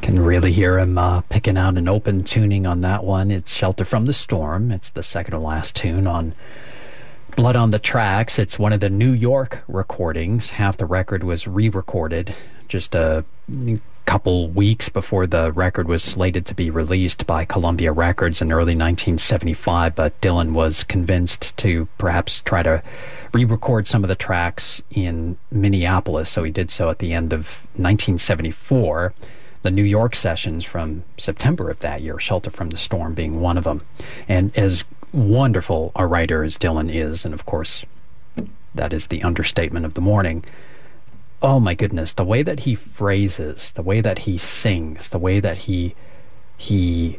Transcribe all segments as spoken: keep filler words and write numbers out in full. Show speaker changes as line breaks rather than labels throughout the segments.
Can really hear him uh, picking out an open tuning on that one. It's Shelter from the Storm. It's the second to last tune on Blood on the Tracks. It's one of the New York recordings. Half the record was re-recorded just a couple weeks before the record was slated to be released by Columbia Records in early nineteen seventy-five, but Dylan was convinced to perhaps try to re-record some of the tracks in Minneapolis, so he did so at the end of nineteen seventy-four. The New York sessions from September of that year, Shelter from the Storm being one of them. And as wonderful a writer as Dylan is, and of course that is the understatement of the morning, oh my goodness, the way that he phrases, the way that he sings, the way that he he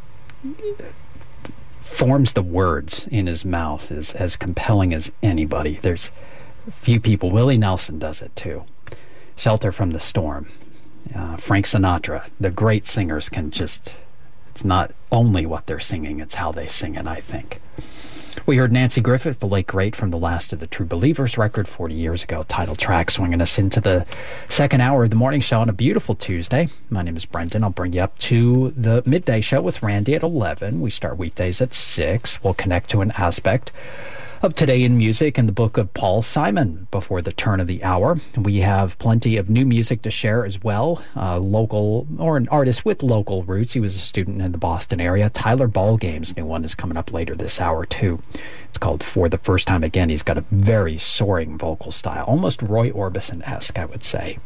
forms the words in his mouth is as compelling as anybody. There's few people. Willie Nelson does it too. Shelter from the Storm. Uh, Frank Sinatra, the great singers can just, it's not only what they're singing, it's how they sing it, I think. We heard Nancy Griffith, the late great, from the last of the True Believers record forty years ago, title track, swinging us into the second hour of the morning show on a beautiful Tuesday. My name is Brendan. I'll bring you up to the midday show with Randy at eleven. We start weekdays at six. We'll connect to an aspect of Today in Music and the book of Paul Simon before the turn of the hour. We have plenty of new music to share as well. Uh, local, or an artist with local roots. He was a student in the Boston area. Tyler Ballgame's new one is coming up later this hour too. It's called For the First Time Again. He's got a very soaring vocal style, almost Roy Orbison-esque, I would say.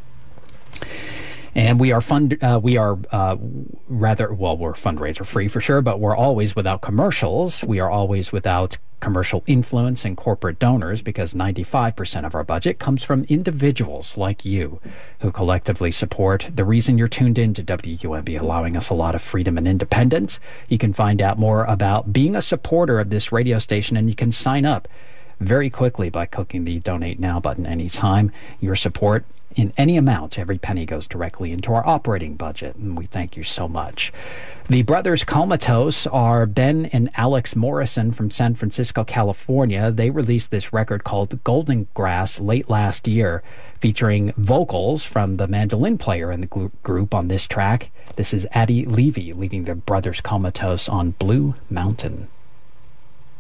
And we are fund, uh, we are uh, rather, well, we're fundraiser free for sure, but we're always without commercials. We are always without commercial influence and corporate donors, because ninety-five percent of our budget comes from individuals like you who collectively support the reason you're tuned in to W U M B, allowing us a lot of freedom and independence. You can find out more about being a supporter of this radio station, and you can sign up very quickly by clicking the Donate Now button anytime. Your support in any amount, every penny goes directly into our operating budget, and we thank you so much. The brothers Comatose are Ben and Alex Morrison from San Francisco, California. They released this record called Golden Grass late last year, featuring vocals from the mandolin player in the group on this track. This is Addie Levy leading the brothers Comatose on Blue Mountain.